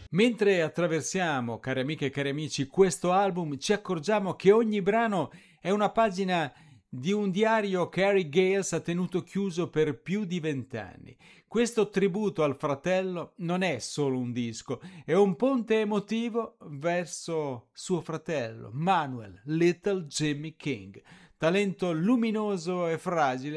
Mentre attraversiamo, cari amiche e cari amici, questo album, ci accorgiamo che ogni brano è una pagina di un diario che Harry Gales ha tenuto chiuso per più di 20 anni. Questo tributo al fratello non è solo un disco, è un ponte emotivo verso suo fratello, Manuel Little Jimmy King. Talento luminoso e fragile